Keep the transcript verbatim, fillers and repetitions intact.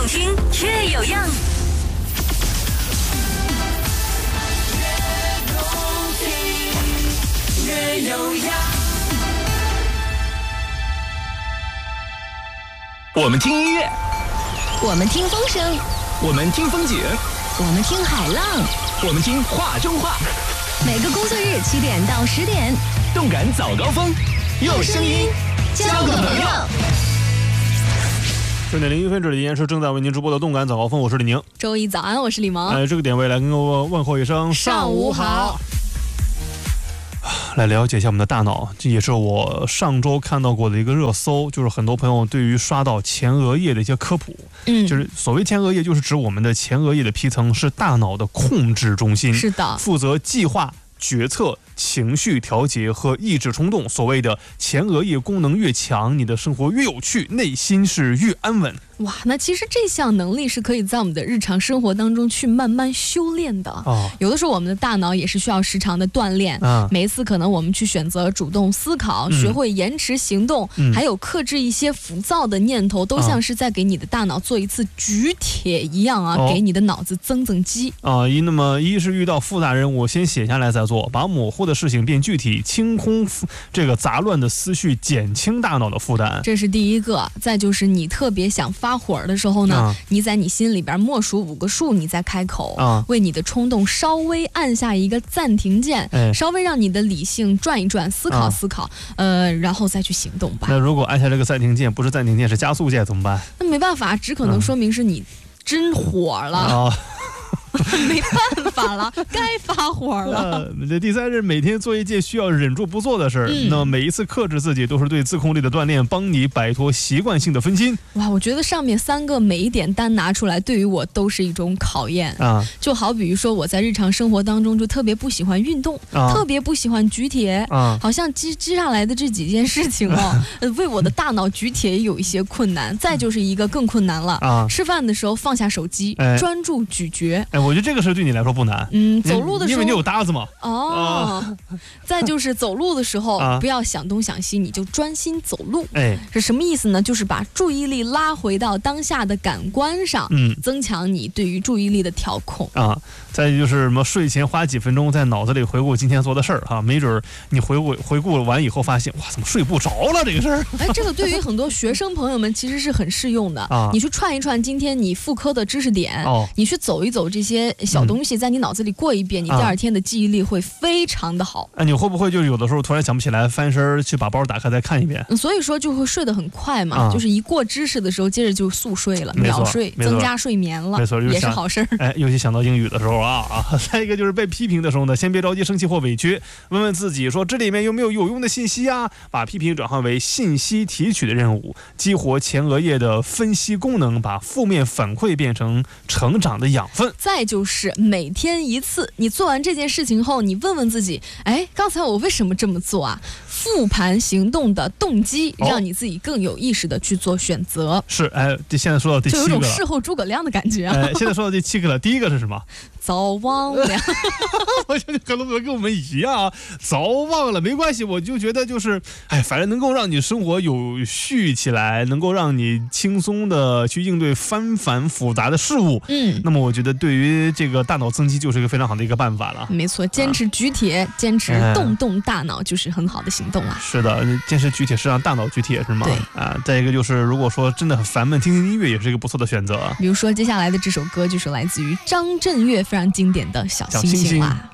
动听，越有样。越动听，越有样。 我们听音乐， 我们听风声， 我们听风景， 我们听海浪， 我们听话中话。 每个工作日七点到十点， 动感早高峰，用声音交个朋友。 九点零一分，这里依然是正在为您直播的动感早高峰，我是李宁。 周一早安，我是李萌。 哎，这个点位来跟各位问候一声上午好。 来了解一下我们的大脑，这也是我上周看到过的一个热搜，就是很多朋友对于刷到前额叶的一些科普。嗯，就是所谓前额叶，就是指我们的前额叶的皮层是大脑的控制中心， 是的， 负责计划、决策、情绪调节和抑制冲动。所谓的前额叶功能越强，你的生活越有趣，内心是越安稳。 哇，那其实这项能力是可以在我们的日常生活当中去慢慢修炼的。哦，有的时候我们的大脑也是需要时常的锻炼。啊，每一次可能我们去选择主动思考，嗯、学会延迟行动，嗯、还有克制一些浮躁的念头，都像是在给你的大脑做一次举铁一样啊，哦、给你的脑子增增肌。 啊，一那么一是遇到复杂任务，先写下来再做，把模糊的事情变具体，清空这个杂乱的思绪，减轻大脑的负担。 这是第一个。再就是你特别想发火的时候呢，啊、你在你心里边默数五个数，你再开口，啊、为你的冲动稍微按下一个暂停键，哎、稍微让你的理性转一转，思考思考，啊、呃，然后再去行动吧。 那如果按下这个暂停键不是暂停键是加速键怎么办？ 那没办法，只可能说明是你真火了。啊没办法了，该发火了。 呃、第三是每天做一件需要忍住不做的事儿，嗯、那么每一次克制自己都是对自控力的锻炼，帮你摆脱习惯性的分心。 哇，我觉得上面三个每一点单拿出来，对于我都是一种考验啊。就好比说我在日常生活当中就特别不喜欢运动，啊、特别不喜欢举铁，啊、好像接接下来的这几件事情哦，呃、为我的大脑举铁有一些困难。再就是一个更困难了，啊、吃饭的时候放下手机，哎、专注咀嚼。 哎，我觉得这个是对你来说不难。 嗯，走路的时候， 因为你有搭子嘛。 哦，啊、再就是走路的时候，啊、不要想东想西，你就专心走路。哎，是什么意思呢？就是把注意力拉回到当下的感官上，嗯，增强你对于注意力的调控啊。再就是什么，睡前花几分钟在脑子里回顾今天做的事儿哈，没准你回顾回顾完以后发现，哇，怎么睡不着了这个事儿？ 哎，这个对于很多学生朋友们其实是很适用的啊。你去串一串今天你复科的知识点，哦，你去走一走这些小东西，在你脑子里过一遍，嗯、你第二天的记忆力会非常的好。 哎，你会不会就有的时候突然想不起来，翻身去把包打开再看一遍？ 嗯、所以说就会睡得很快嘛，啊、就是一过知识的时候，接着就速睡了，秒睡，增加睡眠了， 没错， 也是好事儿。 哎，尤其想到英语的时候啊啊。再一个就是被批评的时候呢，先别着急生气或委屈，问问自己说这里面有没有有用的信息啊？把批评转换为信息提取的任务，激活前额叶的分析功能，把负面反馈变成成长的养分。 再就是每天一次，你做完这件事情后，你问问自己，哎，刚才我为什么这么做啊？复盘行动的动机，让你自己更有意识的去做选择。哦、 是，哎，这现在说到第七个了， 就有种事后诸葛亮的感觉啊。 哎，现在说到第七个了，第一个是什么？ 早忘了。 我觉得可能跟我们一样啊，早忘了没关系，我就觉得就是，哎，反正能够让你生活有序起来，能够让你轻松的去应对纷繁复杂的事物。嗯，那么我觉得对于这个大脑增肌就是一个非常好的一个办法了。 没错，坚持举铁，啊、坚持动动大脑，就是很好的行动啊。 是的，坚持举铁是让大脑举铁是吗？ 对啊。再一个就是，如果说真的很烦闷，听听音乐也是一个不错的选择。 比如说接下来的这首歌就是来自于张震岳非常经典的《小星星》啦。